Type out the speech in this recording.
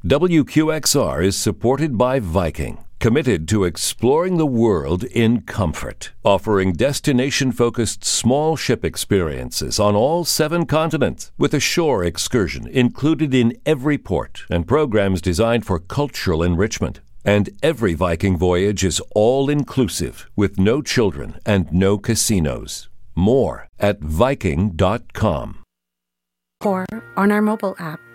WQXR is supported by Viking, committed to exploring the world in comfort, offering destination-focused small ship experiences on all 7 continents, with a shore excursion included in every port and programs designed for cultural enrichment. And every Viking voyage is all-inclusive, with no children and no casinos. More at Viking.com. Or on our mobile app.